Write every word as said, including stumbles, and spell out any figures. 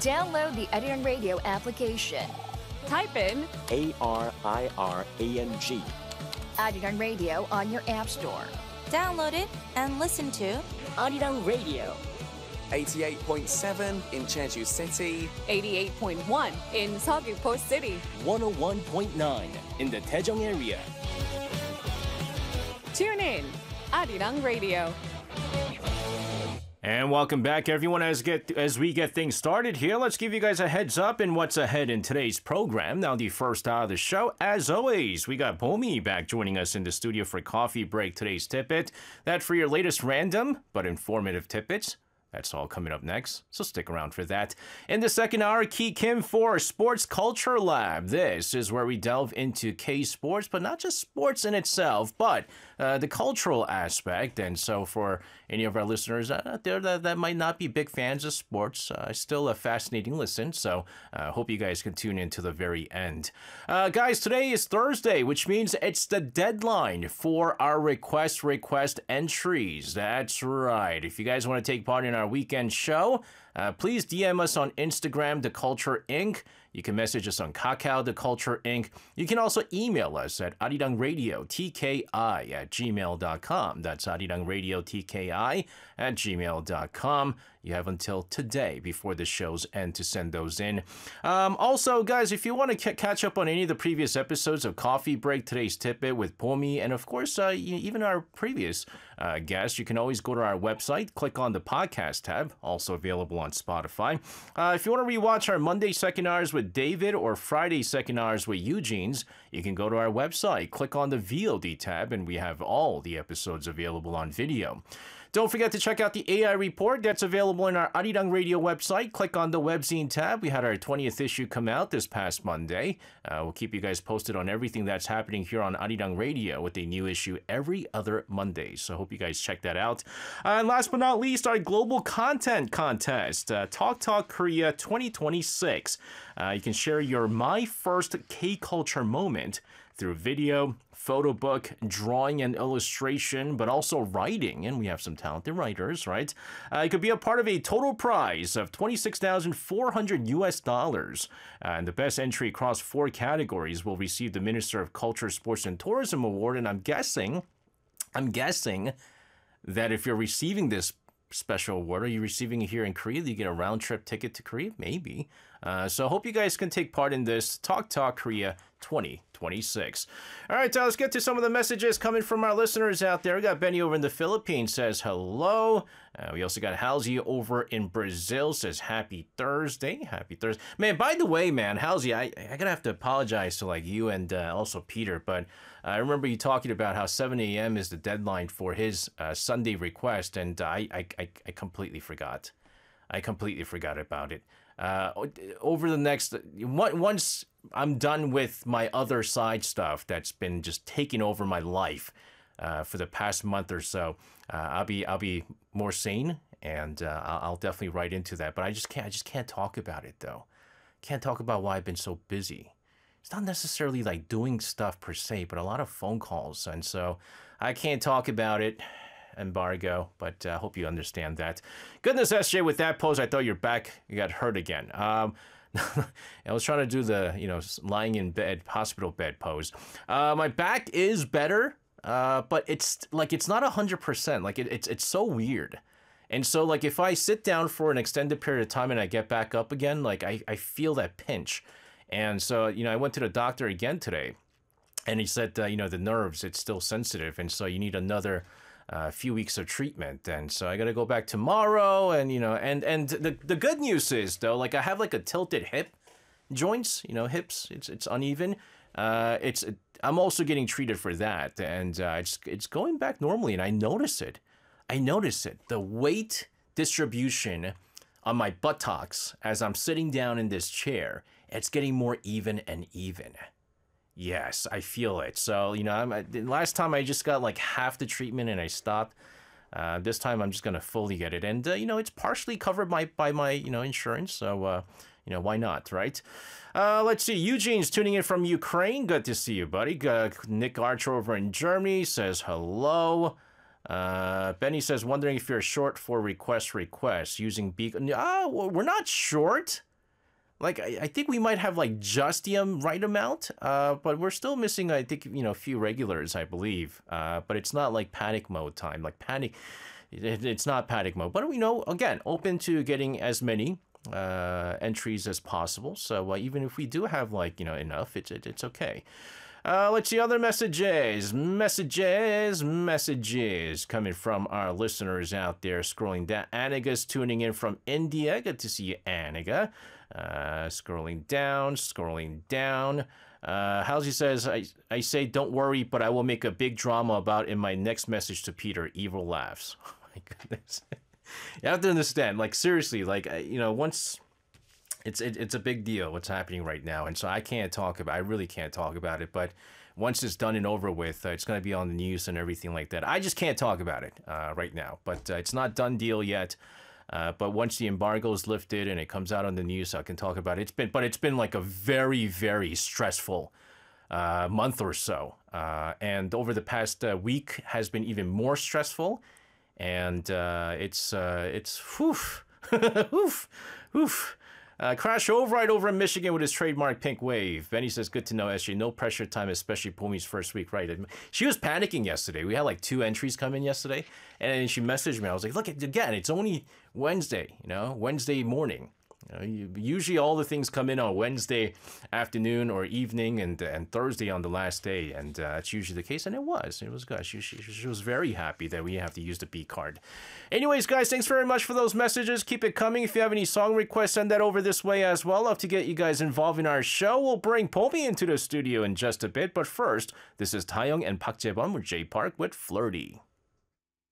Download the Arirang Radio application. Type in A R I R A N G. Arirang Radio on your app store. Download it and listen to Arirang Radio. eighty-eight point seven in Jeju City. eighty-eight point one in Seogwipo City. one oh one point nine in the Daejeong area. Tune in, Arirang Radio. And welcome back, everyone. As get as we get things started here, let's give you guys a heads up in what's ahead in today's program. Now, the first hour of the show, as always, we got Bomi back joining us in the studio for Coffee Break. Today's tidbit, that for your latest random but informative tidbits. That's all coming up next, so stick around for that. In the second hour, Ki Kim for Sports Culture Lab. This is where we delve into K-sports, but not just sports in itself, but uh, the cultural aspect. And so for any of our listeners out there that, that might not be big fans of sports, uh, still a fascinating listen. So I uh, hope you guys can tune in to the very end. Uh, guys, today is Thursday, which means it's the deadline for our request request entries. That's right. If you guys want to take part in our weekend show, uh, please D M us on Instagram, The Culture Incorporated. You can message us on Kakao, The Culture Incorporated. You can also email us at arirangradiotki at gmail dot com. That's arirangradiotki at gmail dot com. You have until today before the show's end to send those in. Um, also, guys, if you want to c- catch up on any of the previous episodes of Coffee Break, today's tidbit with Pomi, and of course, uh, even our previous uh, guests, you can always go to our website, click on the podcast tab, also available on Spotify. Uh, if you want to rewatch our Monday second hours with David or Friday second hours with Eugene's, you can go to our website, click on the V O D tab, and we have all the episodes available on video. Don't forget to check out the A I report that's available in our Arirang Radio website. Click on the webzine tab. We had our twentieth issue come out this past Monday. Uh, we'll keep you guys posted on everything that's happening here on Arirang Radio with a new issue every other Monday. So hope you guys check that out. Uh, and last but not least, our global content contest, uh, Talk Talk Korea twenty twenty-six. Uh, you can share your My First K-Culture moment through video, photo book, drawing and illustration, but also writing. And we have some talented writers, right? Uh, you could be a part of a total prize of twenty-six thousand four hundred U S dollars. Uh, and the best entry across four categories will receive the Minister of Culture, Sports, and Tourism Award. And I'm guessing, I'm guessing that if you're receiving this special award, are you receiving it here in Korea? Do you get a round trip ticket to Korea? Maybe. Uh, so I hope you guys can take part in this Talk Talk Korea twenty twenty-six. All right, uh, let's get to some of the messages coming from our listeners out there. We got Benny over in the Philippines, says hello. Uh, we also got Halsey over in Brazil, says happy Thursday. Happy Thursday. Man, by the way, man, Halsey, I, I gotta have to apologize to like you and uh, also Peter, but I remember you talking about how seven a.m. is the deadline for his uh, Sunday request, and I, I, I, I completely forgot. I completely forgot about it. Uh, over the next, once I'm done with my other side stuff that's been just taking over my life uh, for the past month or so, uh, I'll be I'll be more sane, and uh, I'll, I'll definitely write into that. But I just can't I just can't talk about it though. Can't talk about why I've been so busy. It's not necessarily like doing stuff per se, but a lot of phone calls, and so I can't talk about it. Embargo, but I uh, hope you understand that. Goodness, S J, with that pose, I thought your back you got hurt again. Um, I was trying to do the, you know, lying in bed, hospital bed pose. Uh, my back is better, uh, but it's like it's not one hundred percent. Like it, it's it's so weird. And so like if I sit down for an extended period of time and I get back up again, like I, I feel that pinch. And so, you know, I went to the doctor again today, and he said, uh, you know, the nerves, it's still sensitive. And so you need another a uh, few weeks of treatment, and so I gotta go back tomorrow. And you know, and and the the good news is though, like I have like a tilted hip joints, you know, hips. It's it's uneven. Uh, it's I'm also getting treated for that, and uh, it's it's going back normally, and I notice it. I notice it. The weight distribution on my buttocks as I'm sitting down in this chair, it's getting more even and even. Yes, I feel it. So, you know, I'm, I, last time I just got like half the treatment and I stopped. Uh, this time I'm just going to fully get it. And, uh, you know, it's partially covered by, by my, you know, insurance. So, uh, you know, why not, right? Uh, let's see. Eugene's tuning in from Ukraine. Good to see you, buddy. Uh, Nick Archer over in Germany says hello. Uh, Benny says, wondering if you're short for request request using Beacon. Ah, uh, we're not short. like I, I think we might have like just the um, right amount, uh, but we're still missing, I think, you know, a few regulars, I believe. Uh, but it's not like panic mode time. Like panic, it, it's not panic mode. But we know, again, open to getting as many uh, entries as possible. So uh, even if we do have like, you know, enough, it's it, it's okay. Uh, let's see other messages, messages, messages coming from our listeners out there. Scrolling down, Aniga's tuning in from India. Good to see you, Aniga. Uh, scrolling down, scrolling down. Uh, Halsey says, I, I say don't worry, but I will make a big drama about in my next message to Peter. Evil laughs. Oh my goodness. You have to understand, like seriously, like, you know, once... It's it, it's a big deal what's happening right now, and so I can't talk about. I really can't talk about it. But once it's done and over with, uh, it's going to be on the news and everything like that. I just can't talk about it uh, right now. But uh, it's not done deal yet. Uh, but once the embargo is lifted and it comes out on the news, I can talk about it. It's been, but it's been like a very very stressful uh, month or so, uh, and over the past uh, week has been even more stressful. And uh, it's uh, it's whew, whew, whew. Uh, Crash Override over in Michigan with his trademark pink wave. Benny says, good to know, S J. No pressure time, especially Pomi's first week, right? She was panicking yesterday. We had like two entries come in yesterday. And she messaged me. I was like, look, again, it's only Wednesday, you know, Wednesday morning. You know, you, usually all the things come in on Wednesday afternoon or evening and and Thursday on the last day. And uh, that's usually the case. And it was. It was good. She, she, she was very happy that we have to use the B card. Anyways, guys, thanks very much for those messages. Keep it coming. If you have any song requests, send that over this way as well. Love to get you guys involved in our show. We'll bring Pomi into the studio in just a bit. But first, this is Taeyong and Park Jae-bum with J Park with Flirty.